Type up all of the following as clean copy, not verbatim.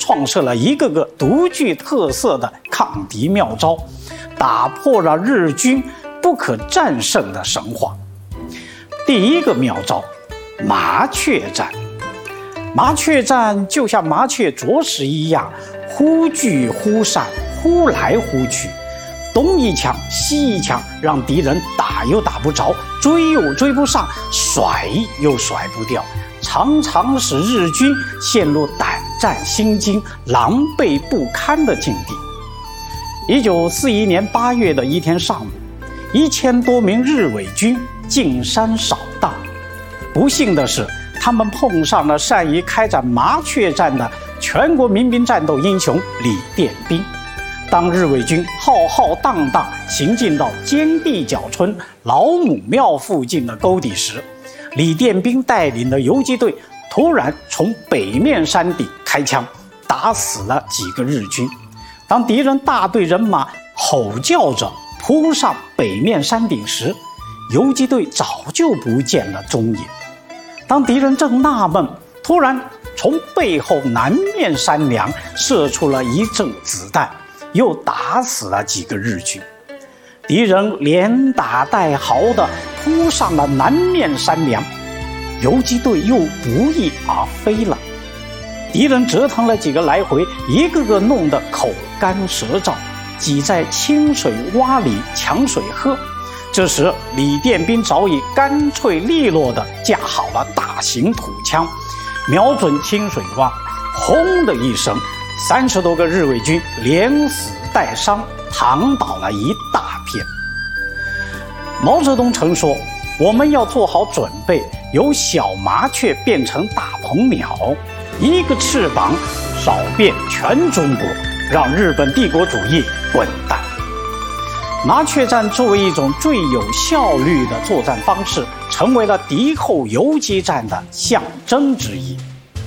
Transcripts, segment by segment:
创设了一个个独具特色的抗敌妙招，打破了日军不可战胜的神话。第一个妙招，麻雀战。麻雀战就像麻雀啄食一样，忽聚忽散，忽来忽去，东一枪西一枪，让敌人打又打不着，追又追不上，甩又甩不掉，常常使日军陷入胆战心惊、狼狈不堪的境地。1941年8月的一天上午，1000多名日伪军进山扫荡。不幸的是，他们碰上了善于开展麻雀战的全国民兵战斗英雄李殿斌。当日伪军浩浩荡荡行进到坚地角村老母庙附近的沟底时，李殿斌带领的游击队突然从北面山顶开枪，打死了几个日军。当敌人大队人马吼叫着扑上北面山顶时，游击队早就不见了踪影。当敌人正纳闷，突然从背后南面山梁射出了一阵子弹，又打死了几个日军。敌人连打带嚎地扑上了南面山梁，游击队又不翼而飞了。敌人折腾了几个来回，一个个弄得口干舌燥，挤在清水洼里抢水喝。这时李殿斌早已干脆利落地架好了大型土枪，瞄准清水洼，轰的一声，30多个日伪军连死带伤，躺倒了一大片。毛泽东曾说，我们要做好准备，由小麻雀变成大鹏鸟，一个翅膀扫遍全中国，让日本帝国主义滚蛋。麻雀战作为一种最有效率的作战方式，成为了敌后游击战的象征之一。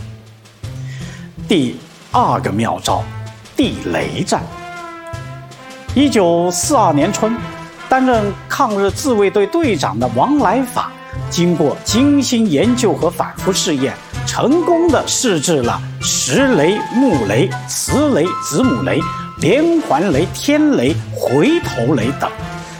第二个妙招，地雷战。1942年春，担任抗日自卫队队长的王来法，经过精心研究和反复试验，成功地试制了石雷、木雷、磁雷、子母雷、连环雷、天雷、回头雷等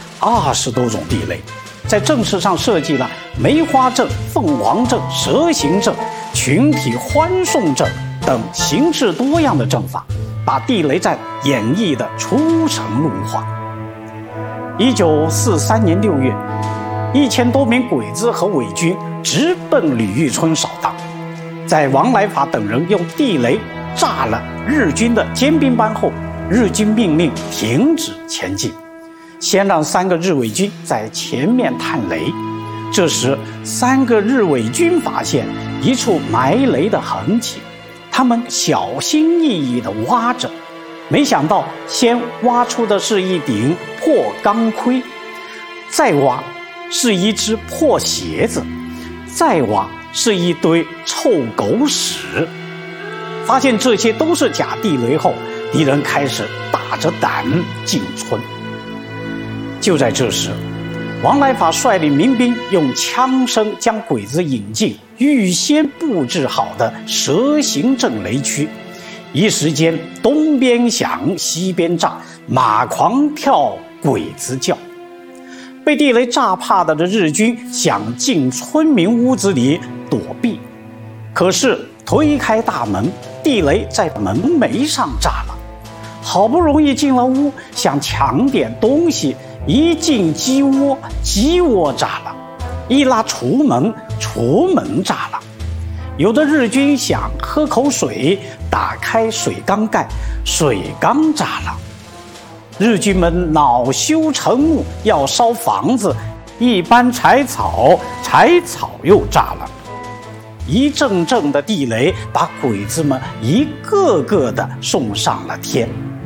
20多种地雷，在阵势上设计了梅花阵、凤凰阵、蛇形阵、群体欢送阵等形式多样的阵法，把地雷战演绎得出神入化。1943年6月，1000多名鬼子和伪军直奔李玉村扫荡，在王来法等人用地雷炸了日军的尖兵班后，日军命令停止前进，先让3个日伪军在前面探雷。这时3个日伪军发现一处埋雷的痕迹，他们小心翼翼地挖着，没想到先挖出的是一顶破钢盔，再挖是一只破鞋子，再挖是一堆臭狗屎。发现这些都是假地雷后，敌人开始大着胆进村。就在这时，王来法率领民兵用枪声将鬼子引进预先布置好的蛇形阵雷区，一时间东边响西边炸，马狂跳鬼子叫。被地雷炸怕的日军想进村民屋子里躲避，可是推开大门，地雷在门楣上炸了。好不容易进了屋，想抢点东西，一进鸡窝，鸡窝炸了；一拉厨门，厨门炸了。有的日军想喝口水，打开水缸盖，水缸炸了。日军们恼羞成怒，要烧房子，一般柴草，柴草又炸了。一阵阵的地雷把鬼子们一个个的送上了天。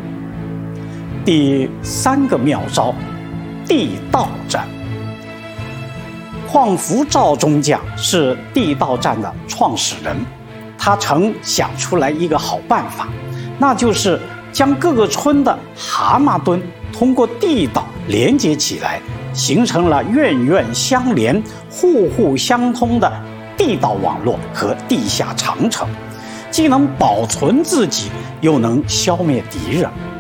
第3个妙招，地道战。况福赵中将是地道战的创始人，他曾想出来一个好办法，那就是将各个村的蛤蟆墩通过地道连接起来，形成了院院相连、户户相通的地道网络和地下长城。 既能保存自己，又能消灭敌人。